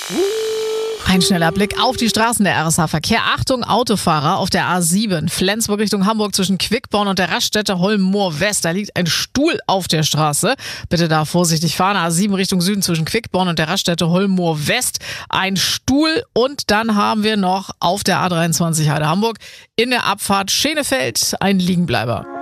Ein schneller Blick auf die Straßen der RSH-Verkehr. Achtung, Autofahrer auf der A7. Flensburg Richtung Hamburg zwischen Quickborn und der Raststätte Holm-Moor-West. Da liegt ein Stuhl auf der Straße. Bitte da vorsichtig fahren. A7 Richtung Süden zwischen Quickborn und der Raststätte Holm-Moor-West. Ein Stuhl. Und dann haben wir noch auf der A23 Heide Hamburg in der Abfahrt Schenefeld einen Liegenbleiber.